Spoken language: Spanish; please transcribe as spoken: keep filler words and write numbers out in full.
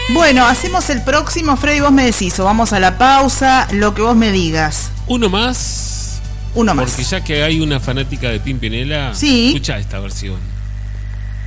Bueno, hacemos el próximo, Freddy, vos me decís, o vamos a la pausa, lo que vos me digas. Uno más. Uno más. Porque ya que hay una fanática de Pimpinela, sí. Escucha esta versión.